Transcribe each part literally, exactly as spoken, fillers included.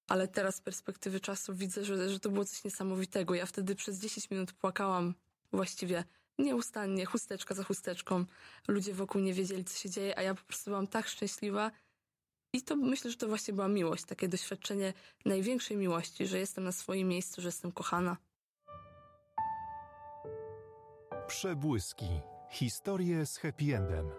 ale teraz z perspektywy czasu widzę, że, że to było coś niesamowitego. Ja wtedy przez dziesięć minut płakałam właściwie nieustannie, chusteczka za chusteczką. Ludzie wokół nie wiedzieli, co się dzieje, a ja po prostu byłam tak szczęśliwa. I to myślę, że to właśnie była miłość, takie doświadczenie największej miłości, że jestem na swoim miejscu, że jestem kochana. Przebłyski. Historie z happy endem.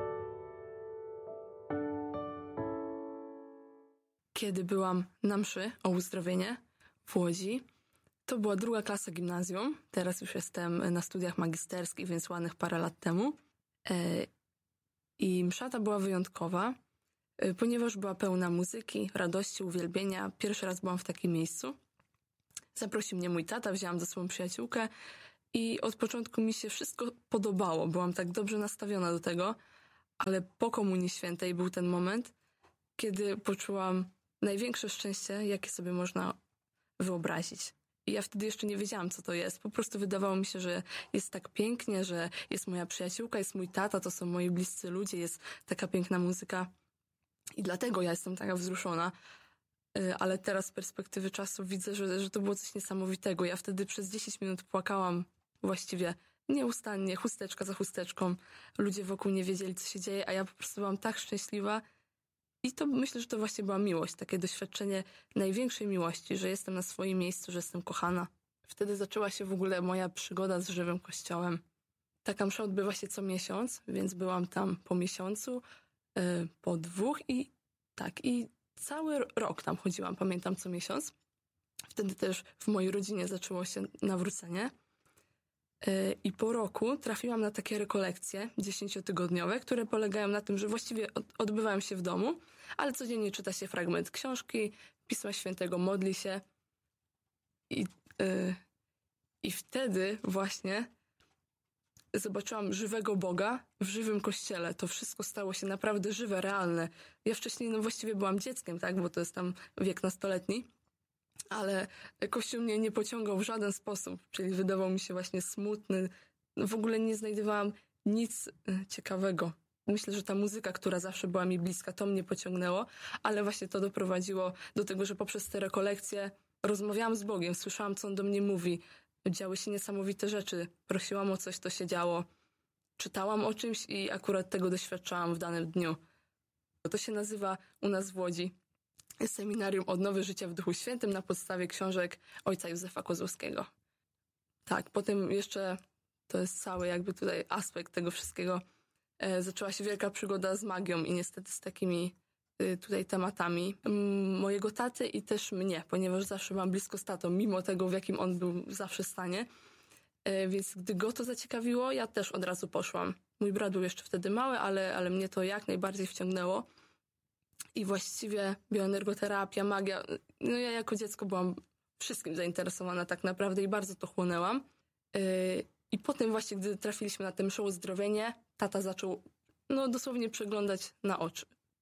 Kiedy byłam na mszy o uzdrowienie w Łodzi, to była druga klasa gimnazjum. Teraz już jestem na studiach magisterskich, więc ładnych parę lat temu. I msza ta była wyjątkowa, ponieważ była pełna muzyki, radości, uwielbienia. Pierwszy raz byłam w takim miejscu. Zaprosił mnie mój tata, wzięłam ze sobą przyjaciółkę i od początku mi się wszystko podobało. Byłam tak dobrze nastawiona do tego, ale po Komunii Świętej był ten moment, kiedy poczułam największe szczęście, jakie sobie można wyobrazić. I ja wtedy jeszcze nie wiedziałam, co to jest. Po prostu wydawało mi się, że jest tak pięknie, że jest moja przyjaciółka, jest mój tata, to są moi bliscy ludzie, jest taka piękna muzyka. I dlatego ja jestem taka wzruszona. Ale teraz z perspektywy czasu widzę, że, że to było coś niesamowitego. Ja wtedy przez dziesięć minut płakałam właściwie nieustannie, chusteczka za chusteczką. Ludzie wokół nie wiedzieli, co się dzieje, a ja po prostu byłam tak szczęśliwa. I to myślę, że to właśnie była miłość, takie doświadczenie największej miłości, że jestem na swoim miejscu, że jestem kochana. Wtedy zaczęła się w ogóle moja przygoda z żywym kościołem. Taka msza odbywa się co miesiąc, więc byłam tam po miesiącu, yy, po dwóch i tak, i cały rok tam chodziłam, pamiętam, co miesiąc. Wtedy też w mojej rodzinie zaczęło się nawrócenie. I po roku trafiłam na takie rekolekcje dziesięciotygodniowe, które polegają na tym, że właściwie odbywają się w domu, ale codziennie czyta się fragment książki, Pisma Świętego, modli się. I, yy, i wtedy właśnie zobaczyłam żywego Boga w żywym kościele. To wszystko stało się naprawdę żywe, realne. Ja wcześniej no właściwie byłam dzieckiem, tak, bo to jest tam wiek nastoletni. Ale Kościół mnie nie pociągał w żaden sposób, czyli wydawał mi się właśnie smutny. No w ogóle nie znajdowałam nic ciekawego. Myślę, że ta muzyka, która zawsze była mi bliska, to mnie pociągnęło, ale właśnie to doprowadziło do tego, że poprzez te rekolekcje rozmawiałam z Bogiem, słyszałam, co On do mnie mówi. Działy się niesamowite rzeczy. Prosiłam o coś, to się działo. Czytałam o czymś i akurat tego doświadczałam w danym dniu. To się nazywa u nas w Łodzi Seminarium Odnowy Życia w Duchu Świętym na podstawie książek ojca Józefa Kozłowskiego. Tak, potem jeszcze, to jest cały jakby tutaj aspekt tego wszystkiego, e, zaczęła się wielka przygoda z magią i niestety z takimi y, tutaj tematami m, mojego taty i też mnie, ponieważ zawsze byłam blisko z tatą, mimo tego, w jakim on był zawsze stanie. E, więc gdy go to zaciekawiło, ja też od razu poszłam. Mój brat był jeszcze wtedy mały, ale, ale mnie to jak najbardziej wciągnęło. I właściwie bioenergoterapia, magia, no ja jako dziecko byłam wszystkim zainteresowana tak naprawdę i bardzo to chłonęłam. Yy, I potem właśnie, gdy trafiliśmy na tę mszę uzdrowienie, tata zaczął no dosłownie przeglądać na oczy.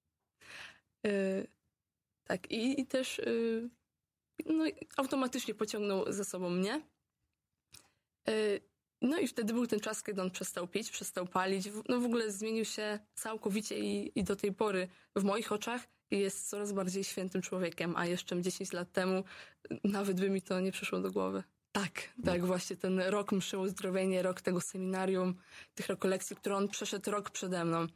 Yy, tak i, i też yy, no, automatycznie pociągnął za sobą mnie. Yy, No i wtedy był ten czas, kiedy on przestał pić, przestał palić. No w ogóle zmienił się całkowicie i, i do tej pory w moich oczach jest coraz bardziej świętym człowiekiem, a jeszcze dziesięć lat temu nawet by mi to nie przyszło do głowy. Tak, tak, właśnie ten rok mszy uzdrowienie, rok tego seminarium, tych rekolekcji, które on przeszedł rok przede mną.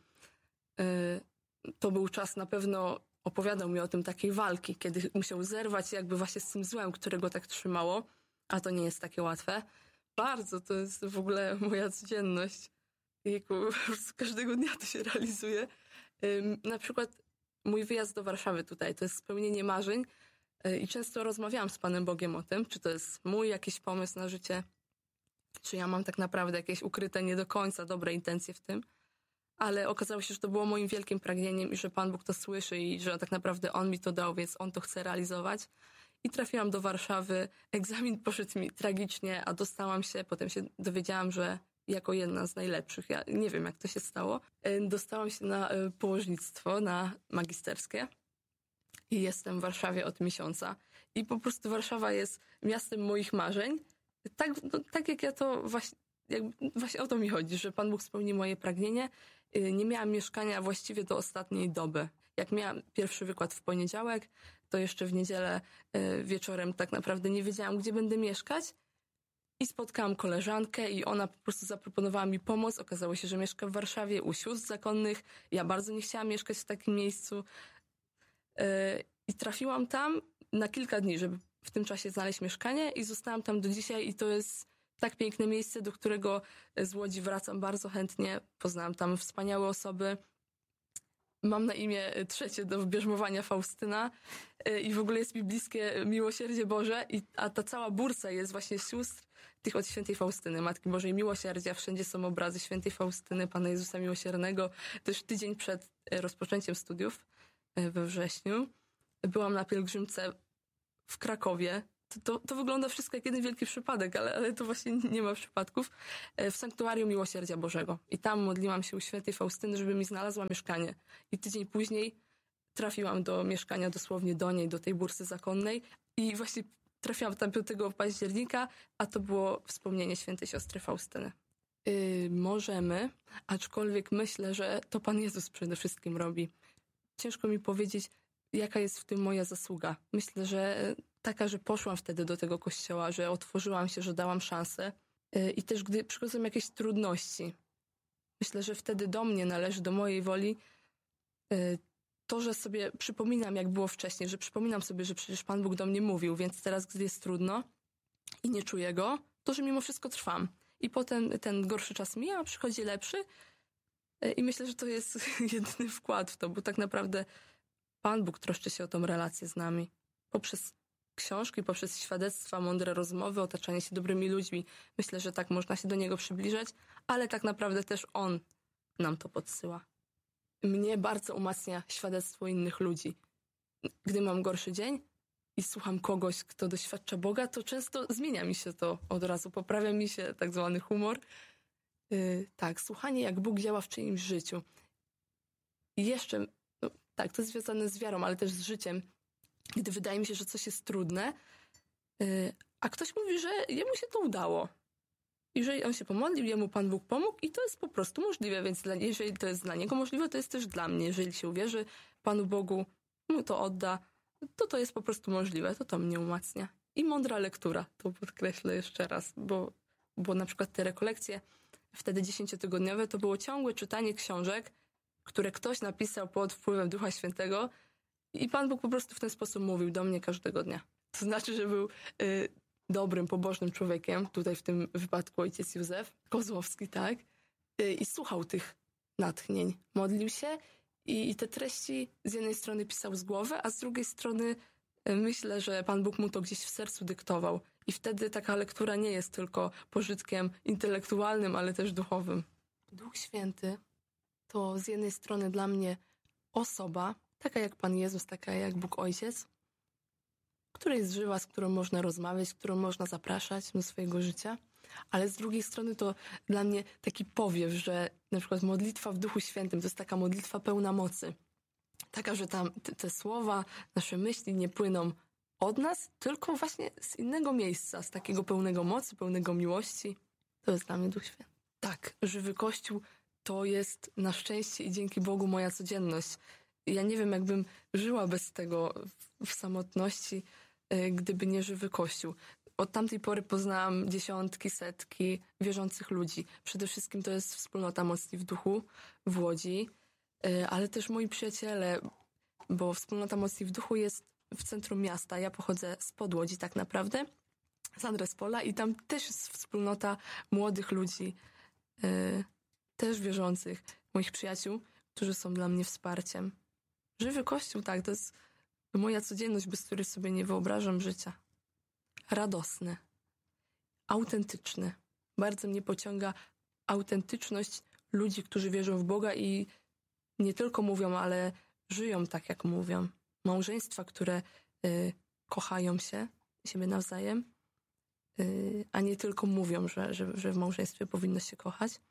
Yy, to był czas, na pewno opowiadał mi o tym, takiej walki, kiedy musiał zerwać jakby właśnie z tym złem, które go tak trzymało, a to nie jest takie łatwe. Bardzo, to jest w ogóle moja codzienność. Jejku, każdego dnia to się realizuje. Na przykład mój wyjazd do Warszawy tutaj, to jest spełnienie marzeń i często rozmawiałam z Panem Bogiem o tym, czy to jest mój jakiś pomysł na życie, czy ja mam tak naprawdę jakieś ukryte nie do końca dobre intencje w tym, ale okazało się, że to było moim wielkim pragnieniem i że Pan Bóg to słyszy i że tak naprawdę On mi to dał, więc On to chce realizować. I trafiłam do Warszawy, egzamin poszedł mi tragicznie, a dostałam się, potem się dowiedziałam, że jako jedna z najlepszych, ja nie wiem jak to się stało, dostałam się na położnictwo, na magisterskie i jestem w Warszawie od miesiąca. I po prostu Warszawa jest miastem moich marzeń, tak, no, tak jak ja to właśnie, jak, właśnie o to mi chodzi, że Pan Bóg spełni moje pragnienie. Nie miałam mieszkania właściwie do ostatniej doby. Jak miałam pierwszy wykład w poniedziałek, to jeszcze w niedzielę wieczorem tak naprawdę nie wiedziałam, gdzie będę mieszkać. I spotkałam koleżankę i ona po prostu zaproponowała mi pomoc. Okazało się, że mieszka w Warszawie u sióstr zakonnych. Ja bardzo nie chciałam mieszkać w takim miejscu. I trafiłam tam na kilka dni, żeby w tym czasie znaleźć mieszkanie i zostałam tam do dzisiaj i to jest tak piękne miejsce, do którego z Łodzi wracam bardzo chętnie. Poznałam tam wspaniałe osoby. Mam na imię trzecie do wybierzmowania Faustyna i w ogóle jest mi bliskie Miłosierdzie Boże, i, a ta cała bursa jest właśnie sióstr tych od świętej Faustyny, Matki Bożej Miłosierdzia. Wszędzie są obrazy świętej Faustyny, Pana Jezusa Miłosiernego. Też tydzień przed rozpoczęciem studiów we wrześniu byłam na pielgrzymce w Krakowie. To, to, to wygląda wszystko jak jeden wielki przypadek, ale, ale to właśnie nie ma przypadków. W Sanktuarium Miłosierdzia Bożego. I tam modliłam się u świętej Faustyny, żeby mi znalazła mieszkanie. I tydzień później trafiłam do mieszkania dosłownie do niej, do tej bursy zakonnej. I właśnie trafiłam tam piątego października, a to było wspomnienie świętej siostry Faustyny. Yy, możemy, aczkolwiek myślę, że to Pan Jezus przede wszystkim robi. Ciężko mi powiedzieć, jaka jest w tym moja zasługa. Myślę, że taka, że poszłam wtedy do tego kościoła, że otworzyłam się, że dałam szansę. I też gdy przychodzą jakieś trudności, myślę, że wtedy do mnie należy, do mojej woli to, że sobie przypominam, jak było wcześniej, że przypominam sobie, że przecież Pan Bóg do mnie mówił, więc teraz, gdy jest trudno i nie czuję Go, to, że mimo wszystko trwam. I potem ten gorszy czas mija, a przychodzi lepszy. I myślę, że to jest jedyny wkład w to, bo tak naprawdę Pan Bóg troszczy się o tą relację z nami. Poprzez książki, poprzez świadectwa, mądre rozmowy, otaczanie się dobrymi ludźmi. Myślę, że tak można się do Niego przybliżać, ale tak naprawdę też On nam to podsyła. Mnie bardzo umacnia świadectwo innych ludzi. Gdy mam gorszy dzień i słucham kogoś, kto doświadcza Boga, to często zmienia mi się to od razu, poprawia mi się tak zwany humor. Yy, tak, słuchanie, jak Bóg działa w czyimś życiu. I jeszcze, no, tak, to jest związane z wiarą, ale też z życiem. Gdy wydaje mi się, że coś jest trudne, yy, a ktoś mówi, że jemu się to udało. Jeżeli on się pomodlił, jemu Pan Bóg pomógł i to jest po prostu możliwe, więc dla, jeżeli to jest dla niego możliwe, to jest też dla mnie. Jeżeli się uwierzy Panu Bogu, mu to odda, to to jest po prostu możliwe, to to mnie umacnia. I mądra lektura, to podkreślę jeszcze raz, bo, bo na przykład te rekolekcje wtedy dziesięciotygodniowe to było ciągłe czytanie książek, które ktoś napisał pod wpływem Ducha Świętego i Pan Bóg po prostu w ten sposób mówił do mnie każdego dnia. To znaczy, że był y, dobrym, pobożnym człowiekiem, tutaj w tym wypadku ojciec Józef Kozłowski, tak? Y, I słuchał tych natchnień, modlił się i, i te treści z jednej strony pisał z głowy, a z drugiej strony y, myślę, że Pan Bóg mu to gdzieś w sercu dyktował. I wtedy taka lektura nie jest tylko pożytkiem intelektualnym, ale też duchowym. Duch Święty to z jednej strony dla mnie osoba, taka jak Pan Jezus, taka jak Bóg Ojciec, która jest żywa, z którą można rozmawiać, z którą można zapraszać do swojego życia, ale z drugiej strony to dla mnie taki powiew, że na przykład modlitwa w Duchu Świętym to jest taka modlitwa pełna mocy. Taka, że tam te, te słowa, nasze myśli nie płyną od nas, tylko właśnie z innego miejsca, z takiego pełnego mocy, pełnego miłości. To jest dla mnie Duch Święty. Tak, żywy Kościół to jest na szczęście i dzięki Bogu moja codzienność. Ja nie wiem, jakbym żyła bez tego w, w samotności, y, gdyby nie żywy Kościół. Od tamtej pory poznałam dziesiątki, setki wierzących ludzi. Przede wszystkim to jest wspólnota Mocni w Duchu w Łodzi, y, ale też moi przyjaciele, bo wspólnota Mocni w Duchu jest w centrum miasta. Ja pochodzę spod Łodzi tak naprawdę, z Andrespola i tam też jest wspólnota młodych ludzi, y, też wierzących, moich przyjaciół, którzy są dla mnie wsparciem. Żywy Kościół, tak, to jest moja codzienność, bez której sobie nie wyobrażam życia. Radosny, autentyczny. Bardzo mnie pociąga autentyczność ludzi, którzy wierzą w Boga i nie tylko mówią, ale żyją tak, jak mówią. Małżeństwa, które y, kochają się, siebie nawzajem, y, a nie tylko mówią, że, że, że w małżeństwie powinno się kochać.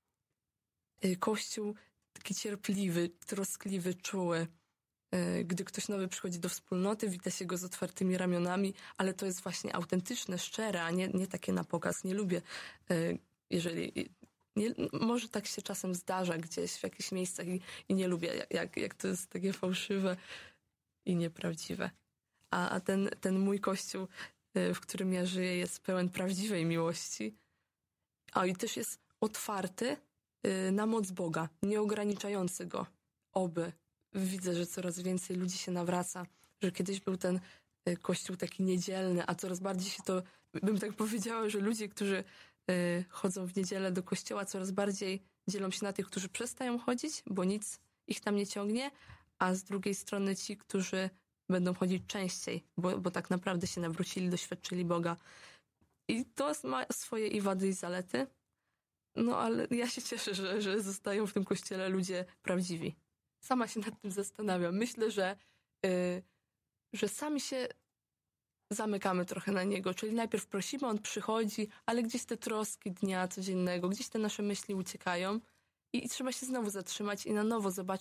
Y, Kościół taki cierpliwy, troskliwy, czuły. Y, gdy ktoś nowy przychodzi do wspólnoty, wita się go z otwartymi ramionami, ale to jest właśnie autentyczne, szczere, a nie, nie takie na pokaz. Nie lubię, y, jeżeli Nie, może tak się czasem zdarza gdzieś w jakichś miejscach i, i nie lubię, jak, jak to jest takie fałszywe i nieprawdziwe. A, a ten, ten mój kościół, w którym ja żyję, jest pełen prawdziwej miłości. A i też jest otwarty na moc Boga, nie ograniczający go. Oby. Widzę, że coraz więcej ludzi się nawraca, że kiedyś był ten kościół taki niedzielny, a coraz bardziej się to, bym tak powiedziała, że ludzie, którzy chodzą w niedzielę do kościoła, coraz bardziej dzielą się na tych, którzy przestają chodzić, bo nic ich tam nie ciągnie, a z drugiej strony ci, którzy będą chodzić częściej, bo, bo tak naprawdę się nawrócili, doświadczyli Boga. I to ma swoje i wady, i zalety. No ale ja się cieszę, że, że zostają w tym kościele ludzie prawdziwi. Sama się nad tym zastanawiam. Myślę, że, yy, że sami się zamykamy trochę na niego, czyli najpierw prosimy, on przychodzi, ale gdzieś te troski dnia codziennego, gdzieś te nasze myśli uciekają i, i trzeba się znowu zatrzymać i na nowo zobaczyć,